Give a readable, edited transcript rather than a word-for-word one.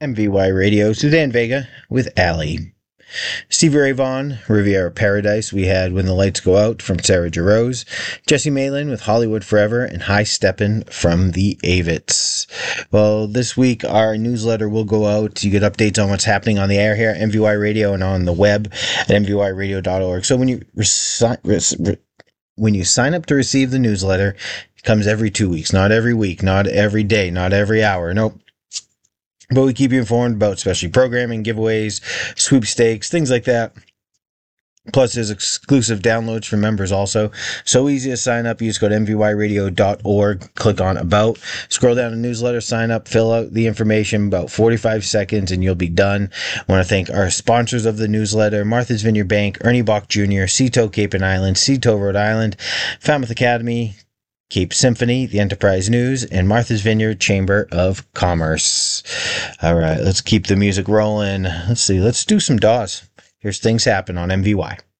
MVY Radio, Suzanne Vega with Allie. Stevie Ray Vaughan, Riviera Paradise, we had When the Lights Go Out from Sarah Jarosz, Jesse Malin with Hollywood Forever, and High Steppin' from the Avets. Well, this week our newsletter will go out. You get updates on what's happening on the air here at MVY Radio and on the web at mvyradio.org. So when you sign up to receive the newsletter, it comes every 2 weeks, not every week, not every day, not every hour. Nope. But we keep you informed about specialty programming, giveaways, sweepstakes, things like that. Plus, there's exclusive downloads for members also. So easy to sign up. You just go to mvyradio.org, click on About, scroll down to newsletter, sign up, fill out the information, about 45 seconds, and you'll be done. I want to thank our sponsors of the newsletter, Martha's Vineyard Bank, Ernie Bach Jr., Seatoe Cape and Island, Seatoe Rhode Island, Falmouth Academy, Cape Symphony, the Enterprise News, and Martha's Vineyard Chamber of Commerce. All right, let's keep the music rolling. Let's see, let's do some DAWs. Here's Things Happen on MVY.